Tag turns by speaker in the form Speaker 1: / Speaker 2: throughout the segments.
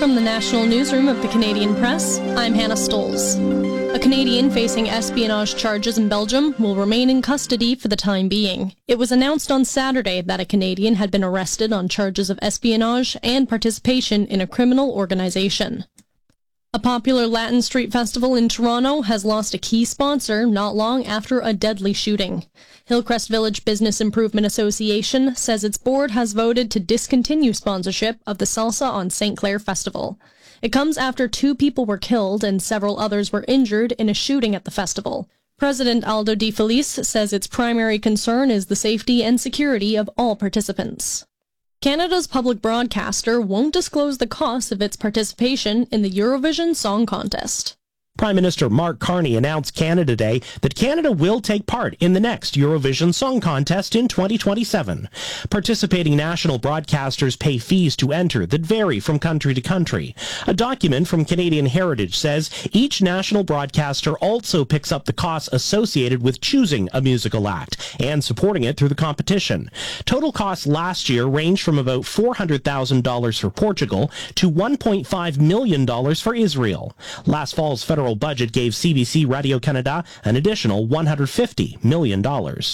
Speaker 1: From the National Newsroom of the Canadian Press, I'm Hannah Stoles. A Canadian facing espionage charges in Belgium will remain in custody for the time being. It was announced on Saturday that a Canadian had been arrested on charges of espionage and participation in a criminal organization. A popular Latin street festival in Toronto has lost a key sponsor not long after a deadly shooting. Hillcrest Village Business Improvement Association says its board has voted to discontinue sponsorship of the Salsa on St. Clair Festival. It comes after 2 people were killed and several others were injured in a shooting at the festival. President Aldo Di Felice says its primary concern is the safety and security of all participants. Canada's public broadcaster won't disclose the cost of its participation in the Eurovision Song Contest.
Speaker 2: Prime Minister Mark Carney announced Canada Day that Canada will take part in the next Eurovision Song Contest in 2027. Participating national broadcasters pay fees to enter that vary from country to country. A document from Canadian Heritage says each national broadcaster also picks up the costs associated with choosing a musical act and supporting it through the competition. Total costs last year ranged from about $400,000 for Portugal to $1.5 million for Israel. Last fall's federal budget gave CBC Radio-Canada an additional $150 million.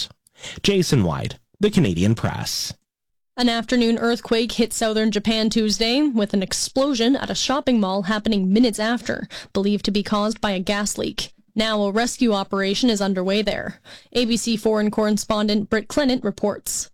Speaker 2: Jason White, The Canadian Press.
Speaker 1: An afternoon earthquake hit southern Japan Tuesday, with an explosion at a shopping mall happening minutes after, believed to be caused by a gas leak. Now a rescue operation is underway there. ABC foreign correspondent Britt Clement reports.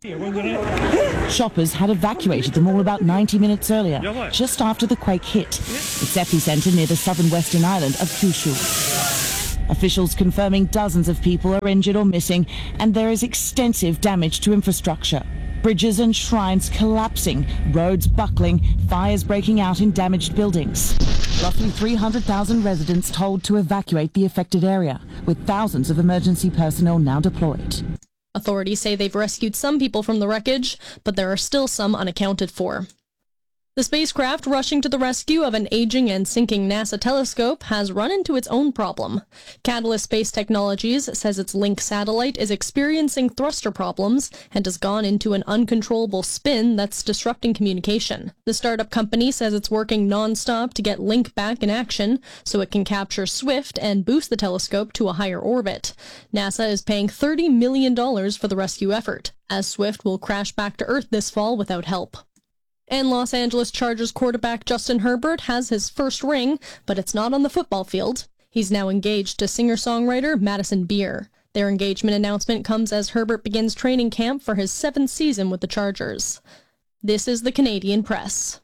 Speaker 3: Shoppers had evacuated the mall about 90 minutes earlier, just after the quake hit. Its epicenter near the southern western island of Kyushu. Officials confirming dozens of people are injured or missing, and there is extensive damage to infrastructure. Bridges and shrines collapsing, roads buckling, fires breaking out in damaged buildings. Roughly 300,000 residents told to evacuate the affected area, with thousands of emergency personnel now deployed.
Speaker 1: Authorities say they've rescued some people from the wreckage, but there are still some unaccounted for. The spacecraft rushing to the rescue of an aging and sinking NASA telescope has run into its own problem. Catalyst Space Technologies says its Link satellite is experiencing thruster problems and has gone into an uncontrollable spin that's disrupting communication. The startup company says it's working non-stop to get Link back in action so it can capture SWIFT and boost the telescope to a higher orbit. NASA is paying $30 million for the rescue effort, as SWIFT will crash back to Earth this fall without help. And Los Angeles Chargers quarterback Justin Herbert has his first ring, but it's not on the football field. He's now engaged to singer-songwriter Madison Beer. Their engagement announcement comes as Herbert begins training camp for his 7th season with the Chargers. This is the Canadian Press.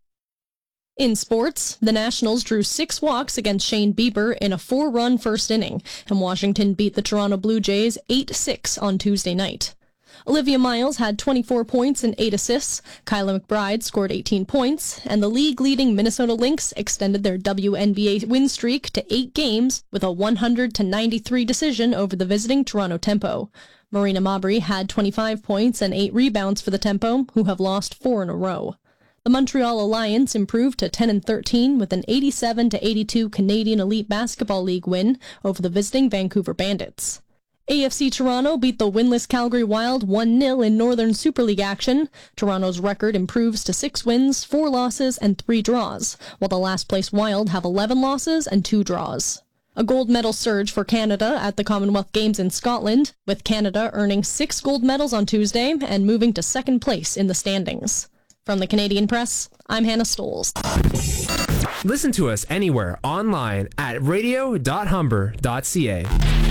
Speaker 1: In sports, the Nationals drew 6 walks against Shane Bieber in a 4-run first inning, and Washington beat the Toronto Blue Jays 8-6 on Tuesday night. Olivia Miles had 24 points and 8 assists, Kyla McBride scored 18 points, and the league-leading Minnesota Lynx extended their WNBA win streak to 8 games with a 100-93 decision over the visiting Toronto Tempo. Marina Mabrey had 25 points and 8 rebounds for the Tempo, who have lost 4 in a row. The Montreal Alliance improved to 10-13 with an 87-82 Canadian Elite Basketball League win over the visiting Vancouver Bandits. AFC Toronto beat the winless Calgary Wild 1-0 in Northern Super League action. Toronto's record improves to 6 wins, 4 losses, and 3 draws, while the last-place Wild have 11 losses and 2 draws. A gold medal surge for Canada at the Commonwealth Games in Scotland, with Canada earning 6 gold medals on Tuesday and moving to 2nd place in the standings. From the Canadian Press, I'm Hannah Stoles.
Speaker 4: Listen to us anywhere online at radio.humber.ca.